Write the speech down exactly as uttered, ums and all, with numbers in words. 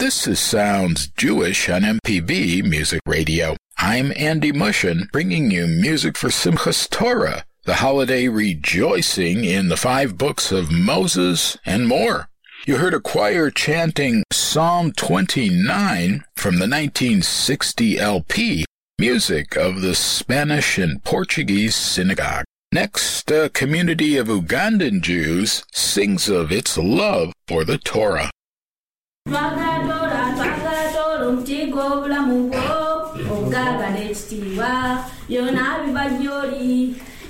This is Sounds Jewish on M P B Music Radio. I'm Andy Mushin, bringing you music for Simchas Torah, the holiday rejoicing in the five books of Moses and more. You heard a choir chanting Psalm twenty-nine from the nineteen sixty L P, music of the Spanish and Portuguese synagogue. Next, a community of Ugandan Jews sings of its love for the Torah. Ogaga n'ekitiibwa yona biba gy'oli